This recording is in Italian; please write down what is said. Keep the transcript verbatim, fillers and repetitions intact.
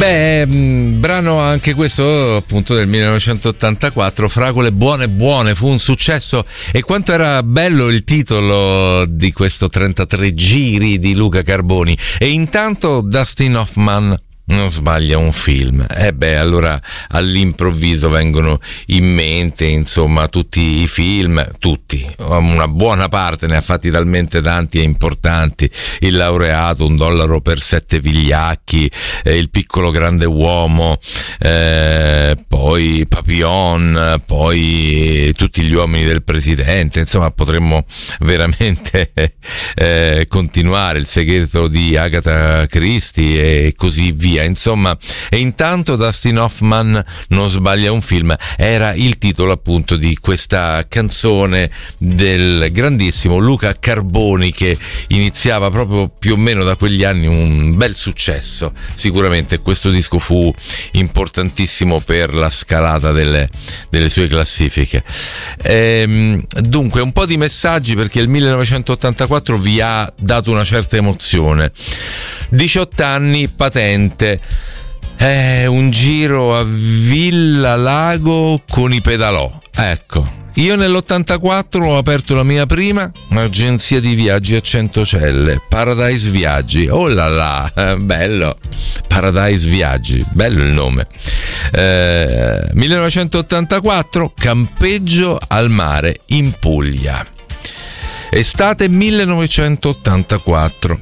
Beh, mh, brano anche questo appunto del millenovecentottantaquattro, Fragole buone buone, fu un successo. E quanto era bello il titolo di questo trentatré giri di Luca Carboni. E intanto Dustin Hoffman non sbaglia un film. E eh beh, allora all'improvviso vengono in mente insomma tutti i film, tutti, una buona parte, ne ha fatti talmente tanti e importanti: Il laureato, Un dollaro per sette vigliacchi, eh, Il piccolo grande uomo, eh, poi Papillon, poi Tutti gli uomini del presidente. Insomma, potremmo veramente eh, continuare, Il segreto di Agatha Christie e così via. Insomma, e intanto Dustin Hoffman non sbaglia un film era il titolo appunto di questa canzone del grandissimo Luca Carboni, che iniziava proprio più o meno da quegli anni un bel successo. Sicuramente questo disco fu importantissimo per la scalata delle, delle sue classifiche. Ehm, dunque un po' di messaggi, perché il millenovecentottantaquattro vi ha dato una certa emozione. diciotto anni, patente, eh, un giro a Villa Lago con i pedalò. Ecco, io nell'ottantaquattro ho aperto la mia prima agenzia di viaggi a Centocelle, Paradise Viaggi. Oh là là, eh, bello, Paradise Viaggi, bello il nome. eh, millenovecentottantaquattro, campeggio al mare in Puglia. Estate millenovecentottantaquattro,